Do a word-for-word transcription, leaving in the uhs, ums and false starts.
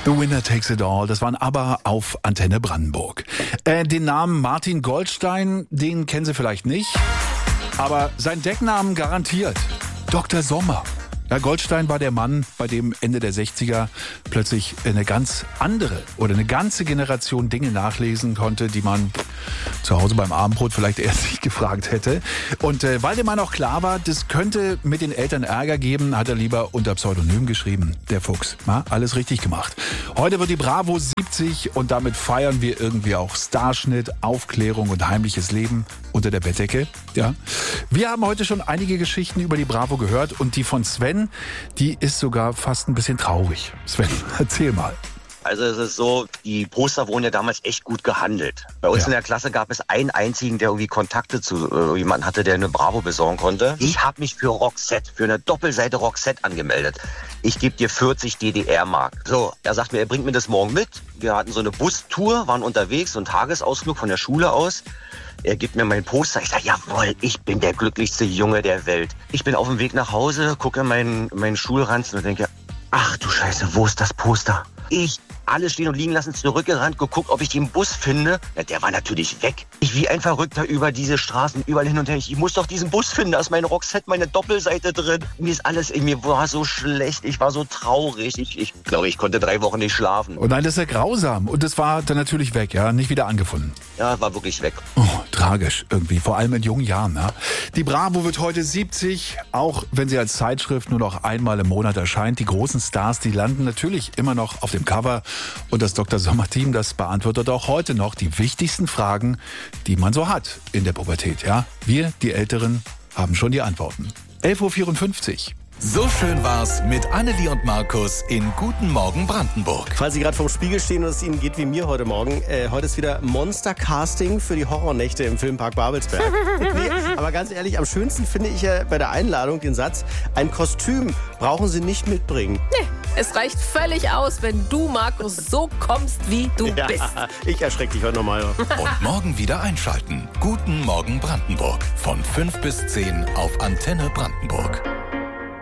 The Winner Takes It All, das waren ABBA auf Antenne Brandenburg. Äh, den Namen Martin Goldstein, den kennen Sie vielleicht nicht, aber sein Decknamen garantiert. Doktor Sommer. Ja, Goldstein war der Mann, bei dem Ende der sechziger plötzlich eine ganz andere oder eine ganze Generation Dinge nachlesen konnte, die man zu Hause beim Abendbrot vielleicht erst nicht gefragt hätte. Und äh, weil dem Mann auch klar war, das könnte mit den Eltern Ärger geben, hat er lieber unter Pseudonym geschrieben. Der Fuchs. Na, alles richtig gemacht. Heute wird die Bravo siebzig und damit feiern wir irgendwie auch Starschnitt, Aufklärung und heimliches Leben unter der Bettdecke. Ja. Wir haben heute schon einige Geschichten über die Bravo gehört und die von Sven, die ist sogar fast ein bisschen traurig. Sven, erzähl mal. Also es ist so, die Poster wurden ja damals echt gut gehandelt. Bei uns ja. in der Klasse gab es einen einzigen, der irgendwie Kontakte zu äh, jemandem hatte, der eine Bravo besorgen konnte. Ich habe mich für Roxette, für eine Doppelseite Roxette angemeldet. Ich gebe dir vierzig D D R-Mark. So, er sagt mir, er bringt mir das morgen mit. Wir hatten so eine Bustour, waren unterwegs, so ein Tagesausflug von der Schule aus. Er gibt mir mein Poster. Ich sage, jawohl, ich bin der glücklichste Junge der Welt. Ich bin auf dem Weg nach Hause, gucke meinen, meinen Schulranzen und denke, ach du Scheiße, wo ist das Poster? Ich alles stehen und liegen lassen, zurückgerannt, geguckt, ob ich den Bus finde. Ja, der war natürlich weg. Ich wie ein Verrückter über diese Straßen, überall hin und her. Ich muss doch diesen Bus finden, da ist meine Roxette, meine Doppelseite drin. Mir ist alles, mir war so schlecht, ich war so traurig. Ich, ich glaube, ich konnte drei Wochen nicht schlafen. Oh nein, das ist ja grausam. Und das war dann natürlich weg, ja, nicht wieder angefunden. Ja, war wirklich weg. Oh, tragisch irgendwie, vor allem in jungen Jahren. Ja. Die Bravo wird heute siebzig, auch wenn sie als Zeitschrift nur noch einmal im Monat erscheint. Die großen Stars, die landen natürlich immer noch auf dem Cover. Und das Doktor Sommer-Team, das beantwortet auch heute noch die wichtigsten Fragen, die man so hat in der Pubertät. Ja? Wir, die Älteren, haben schon die Antworten. elf Uhr vierundfünfzig. So schön war's mit Annelie und Markus in Guten Morgen Brandenburg. Falls Sie gerade vorm Spiegel stehen und es Ihnen geht wie mir heute Morgen, äh, heute ist wieder Monster-Casting für die Horrornächte im Filmpark Babelsberg. Nee, aber ganz ehrlich, am schönsten finde ich ja bei der Einladung den Satz, ein Kostüm brauchen Sie nicht mitbringen. Nee, es reicht völlig aus, wenn du, Markus, so kommst, wie du ja, bist. Ich erschrecke dich heute nochmal. Und morgen wieder einschalten. Guten Morgen Brandenburg. Von fünf bis zehn auf Antenne Brandenburg.